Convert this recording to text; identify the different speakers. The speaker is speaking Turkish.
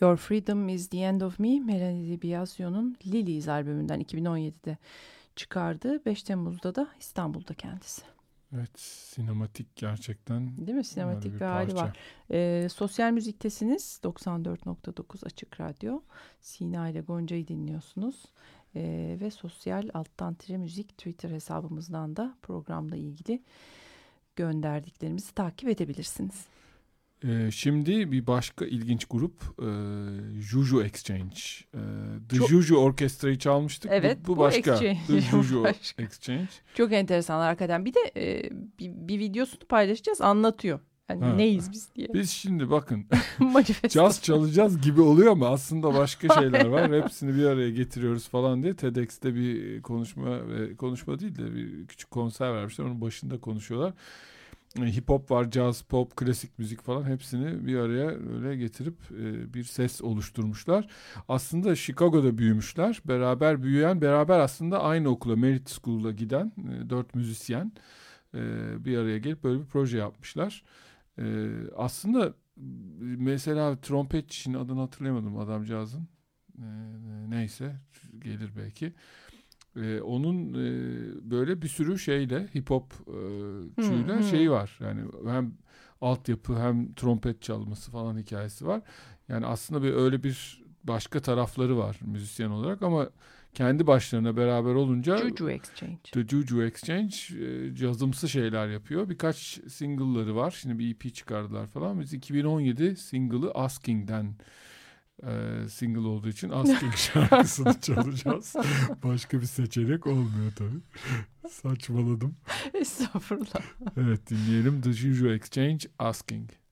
Speaker 1: Your Freedom is the End of Me, Melanie Di Biasio'nun Lilies albümünden 2017'de çıkardığı. 5 Temmuz'da da İstanbul'da kendisi.
Speaker 2: Evet, sinematik gerçekten.
Speaker 1: Değil mi? Sinematik bir hali var. Sosyal müziktesiniz. 94.9 Açık Radyo. Sina ile Gonca'yı dinliyorsunuz. Ve sosyal _müzik Twitter hesabımızdan da programla ilgili gönderdiklerimizi takip edebilirsiniz.
Speaker 2: Şimdi bir başka ilginç grup Juju Exchange. The Juju Orchestra'yı çalmıştık.
Speaker 1: Evet,
Speaker 2: bu başka.
Speaker 1: Exchange.
Speaker 2: The Juju Exchange.
Speaker 1: Çok enteresanlar hakikaten. Bir de bir videosunu paylaşacağız, anlatıyor. Yani neyiz biz diye.
Speaker 2: Biz şimdi bakın
Speaker 1: caz
Speaker 2: çalacağız gibi oluyor ama aslında başka şeyler var. Hepsini bir araya getiriyoruz falan diye TEDx'te bir konuşma değil de bir küçük konser vermişler. Onun başında konuşuyorlar. Hip hop var, jazz, pop, klasik müzik falan hepsini bir araya öyle getirip bir ses oluşturmuşlar. Aslında Chicago'da büyümüşler. Beraber aslında aynı okula, Merit School'a giden 4 müzisyen bir araya gelip böyle bir proje yapmışlar. Aslında mesela trompetçinin adını hatırlayamadım adamcağızın. Neyse gelir belki. Onun böyle bir sürü şeyle hip hop türüyle şeyi var. Yani hem altyapı hem trompet çalması falan hikayesi var. Yani aslında öyle bir başka tarafları var müzisyen olarak ama kendi başlarına beraber olunca
Speaker 1: Juju Exchange.
Speaker 2: The Juju Exchange cazımsı şeyler yapıyor. Birkaç single'ları var. Şimdi bir EP çıkardılar falan. Biz 2017 single'ı Asking'den single olduğu için Asking şarkısını çalacağız. Başka bir seçenek olmuyor tabii. Saçmaladım.
Speaker 1: Estağfurullah.
Speaker 2: Evet, dinleyelim The Juju Exchange, Asking.